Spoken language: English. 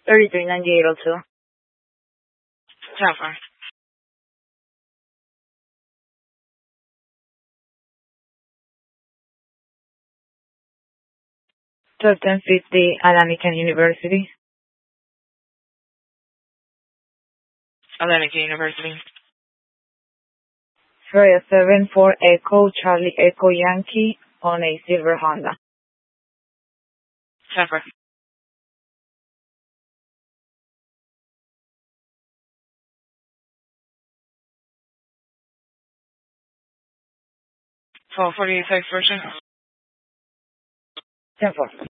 339802. 10-4. 1350 Atlantic University. Atlantic University. Area 74 Echo Charlie Echo Yankee on a silver Honda. 10-4. 1248 expiration. 10-4.